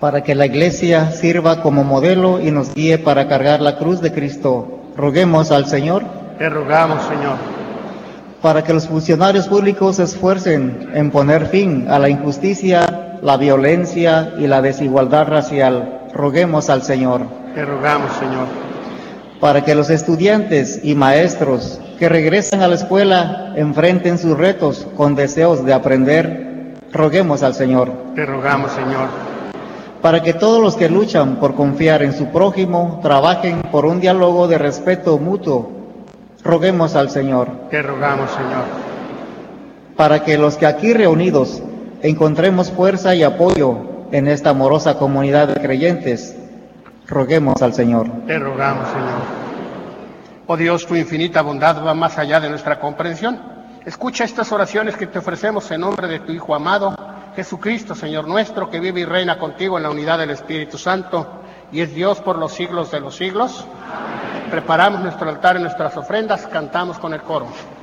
para que la Iglesia sirva como modelo y nos guíe para cargar la cruz de Cristo. Roguemos al Señor. Te rogamos, Señor. Para que los funcionarios públicos se esfuercen en poner fin a la injusticia, la violencia y la desigualdad racial. Roguemos al Señor. Te rogamos, Señor. Para que los estudiantes y maestros que regresan a la escuela enfrenten sus retos con deseos de aprender. Roguemos al Señor. Te rogamos, Señor. Para que todos los que luchan por confiar en su prójimo trabajen por un diálogo de respeto mutuo. Roguemos al Señor. Te rogamos, Señor. Para que los que aquí reunidos encontremos fuerza y apoyo en esta amorosa comunidad de creyentes. Roguemos al Señor. Te rogamos, Señor. Oh Dios, tu infinita bondad va más allá de nuestra comprensión. Escucha estas oraciones que te ofrecemos en nombre de tu Hijo amado, Jesucristo, Señor nuestro, que vive y reina contigo en la unidad del Espíritu Santo y es Dios por los siglos de los siglos. Preparamos nuestro altar y nuestras ofrendas, cantamos con el coro.